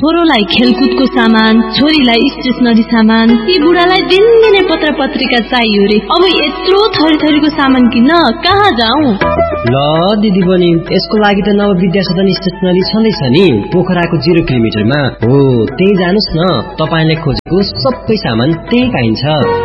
छोरोलाई खेलकुदको सामान, छोरीलाई स्टेशनरी सामान, ती बुढालाई दिनदिनै पत्र पत्रिका चाहियो रे। अब यत्रो थरी थरीको सामान किन्न कहाँ जाऊ? ल दिदी बहिनी, यसको लागि त नव विद्या सदन स्टेशनरी छँदैछ नि, पोखराको 0 किलोमिटरमा हो। त्यही जानुस् न, तपाईले खोजेको सबै सामान त्यही पाइन्छ।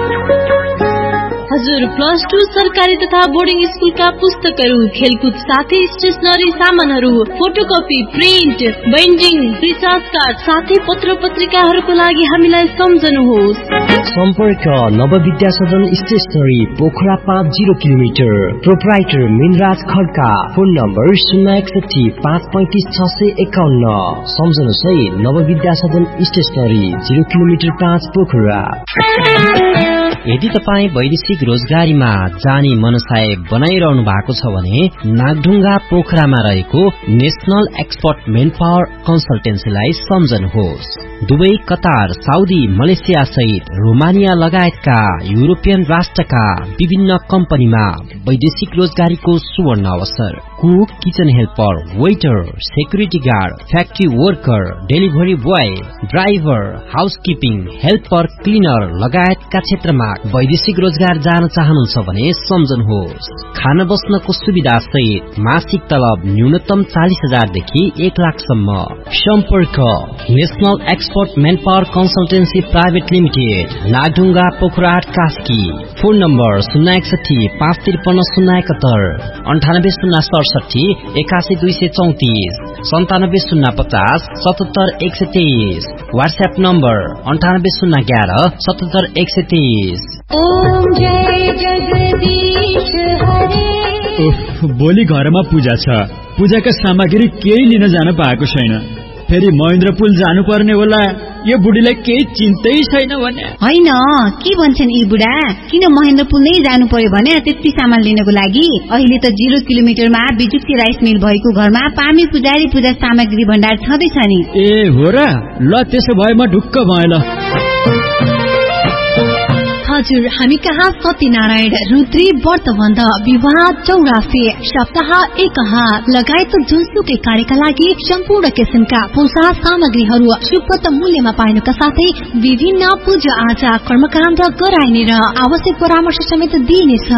हजुर, +2 सरकारी तथा बोर्डिङ स्कुलका पुस्तकहरू, खेलकुद साथै स्टेशनरी सामानहरू, photocopy, print, binding, recharge card साथै पत्र पत्रिकाहरूको लागि हामीलाई सम्झनुहोस्। सम्पर्क नव विद्या सदन stationery, Pokhara 5 0 kilometre, proprietor Minraj Khadka. Phone number 061 535 651। सम्झनुहोस् है, नव विद्या सदन स्टेशनरी, 0 किलोमिटर 5 पोखरा। यदि तपाईँ वैदेशिक रोजगारीमा जाने मनसाय बनाइरहनु भएको छ भने नागढुङ्गा पोखरामा रहेको national expert main power कन्सल्टेन्सीलाई सम्झनुहोस्। Dubai, Qatar, Saudi, Malaysia सहित रोमानिया लगायतका युरोपियन राष्ट्रका विभिन्न कम्पनीमा वैदेशिक रोजगारीको सुवर्ण अवसर। Cook, kitchen helper, waiter, security guard, factory worker, delivery boy, driver, housekeeping, helper, cleaner लगायतका क्षेत्रमा वैदेशिक रोजगार जान चाहनुहुन्छ भने सम्झनुहोस्। खान बस्नको सुविधा सहित मासिक तलब न्यूनतम 40,000 देखि 1 लाखसम्म। सम्पर्क national expert main power consultancy private limited, Nagdhunga Pokhara Kaski. Phone number 061 553 071, 98 067 81 234, 97 050 77 123। WhatsApp number 98 011 77 123। Om जय जगदीश हरे। भोलि घरमा पूजा छ, पूजाका सामग्री केही लिन जान पाएको छैन। फेरि महेन्द्रपुल जानु पर्ने होला। यो बुढीलाई केही चिन्तै छैन भने होइन। के भन्छन् यी बुढा, किन महेन्द्रपुल नै जानु पर्यो भने त्यति सामान लिनको लागि? अहिले त 0 किलोमिटरमा बिजुक्ती राइस मिल भएको घरमा पामी पुजारी पूजा सामग्री भण्डार छँदैछ नि। ए हो र, ल त्यसो भए म ढुक्क भएँ ल। हजुर, हामी कहाँ सत्यनारायण, रुद्री, व्रतबन्ध, विवाह, चौरासी, सप्ताह, एकहार लगायत जुनसुकै कार्यका लागि सम्पूर्ण किसिमका पूजा सामग्रीहरू सुपथ मूल्यमा पाइनुका साथै विभिन्न पूजा आजा कर्मकाण्ड गराइने र आवश्यक परामर्श समेत दिइनेछ।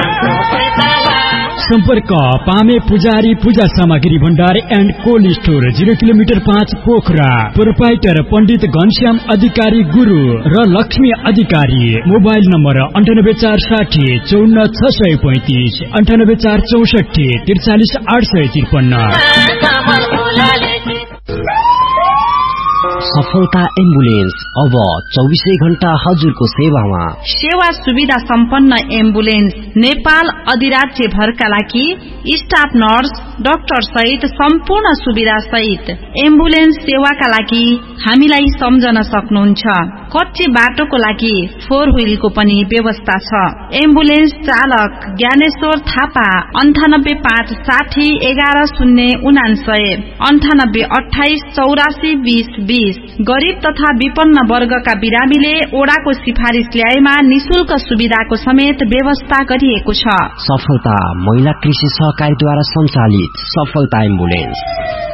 सम्पर्क पामे पुजारी पूजा सामग्री भण्डार and cold store, 0 kilometre 5 Pokhara. Proprietor पण्डित घनश्याम अधिकारी गुरु र लक्ष्मी अधिकारी। Mobile number 98 460 54 635, 98 464 43 853। सफलता एम्बुलेन्स अब 24 घण्टा हजुरको सेवामा। सेवा सुविधा सम्पन्न एम्बुलेन्स नेपाल अधिराज्य भरका लागि स्टाफ नर्स, डाक्टर सहित सम्पूर्ण सुविधा सहित एम्बुलेन्स सेवाका लागि हामीलाई सम्झन सक्नुहुन्छ। कच्चे बाटोको लागि 4 व्हीलको पनि व्यवस्था छ। एम्बुलेन्स चालक ज्ञानेश्वर थापा, 98 5 60 11 099, 98 28 84 20 20। गरीब तथा विपन्न वर्गका बिरामीले ओडाको सिफारिस ल्याएमा निशुल्क सुविधाको समेत व्यवस्था गरिएको छ। सफलता महिला कृषि सहकारीद्वारा सञ्चालित सफलता एम्बुलेन्स।